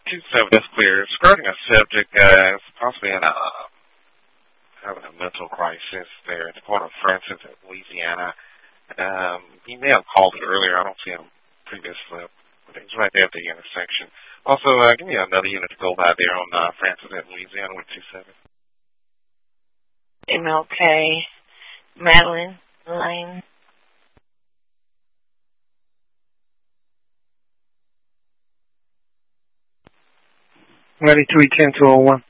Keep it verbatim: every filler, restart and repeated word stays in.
two seven, that's clear. It's regarding a subject, uh, it's possibly in a, having a mental crisis there at the corner of Francis in Louisiana. Um, he may have called it earlier. I don't see him previous slip. But he's right there at the intersection. Also, uh, give me another unit to go by there on uh, Francis in Louisiana with two seven. M L K, Madeline Lane. ninety-three ten two oh one.